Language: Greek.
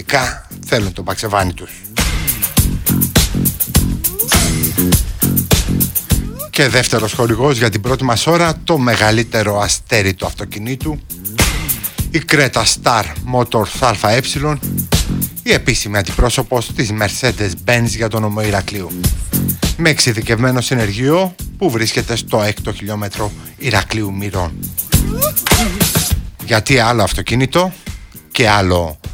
τελικά θέλουν τον παξεβάνι τους. Και δεύτερος χορηγός για την πρώτη μας ώρα, το μεγαλύτερο αστέρι του αυτοκινήτου, η Creta Star Motors ΑΕ, η επίσημη αντιπρόσωπος της Mercedes-Benz για τον νομό Ηρακλείου, με εξειδικευμένο συνεργείο που βρίσκεται στο 6ο χιλιόμετρο Ηρακλείου Μυρών. Γιατί άλλο αυτοκίνητο και άλλο